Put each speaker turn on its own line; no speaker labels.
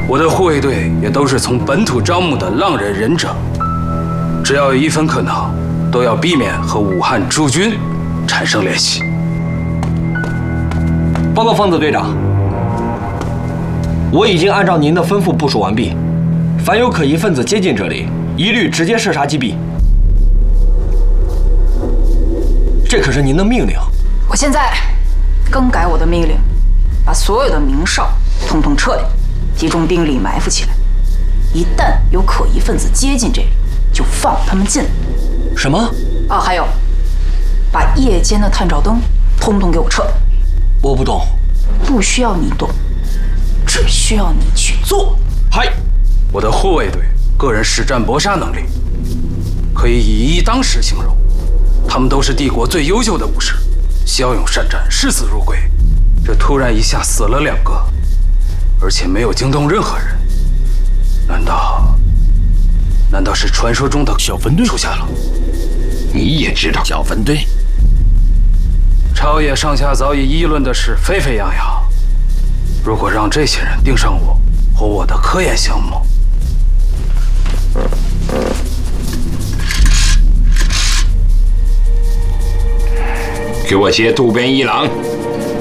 我的护卫队也都是从本土招募的浪人忍者，只要有一分可能，都要避免和武汉驻军产生联系。
报告方子队长，我已经按照您的吩咐部署完毕，凡有可疑分子接近这里，一律直接射杀击毙。这可是您的命令。
我现在更改我的命令，把所有的明哨统统撤掉，集中兵力埋伏起来。一旦有可疑分子接近这里，就放他们进来。
什么？
啊，还有，把夜间的探照灯统统给我撤掉。
我不懂。
不需要你懂，只需要你去做。
嗨，
我的护卫队个人实战搏杀能力，可以以一当十形容。他们都是帝国最优秀的武士，骁勇善战，视死如归。这突然一下死了2个，而且没有惊动任何人，难道是传说中的
小分队
出现了？
你也知道小分队？
朝野上下早已议论的是沸沸扬扬。如果让这些人盯上我和我的科研项目，
给我接渡边一郎。